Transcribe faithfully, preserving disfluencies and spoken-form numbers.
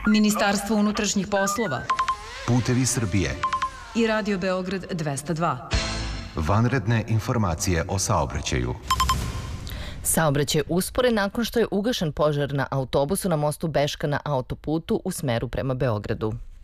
Ministarstvo unutrašnjih poslova, Putevi Srbije i Radio Beograd dvesta dva. Vanredne informacije o saobraćaju. Saobraćaj uspore nakon što je ugašen požar na autobusu na mostu Beška na autoputu u smeru prema Beogradu.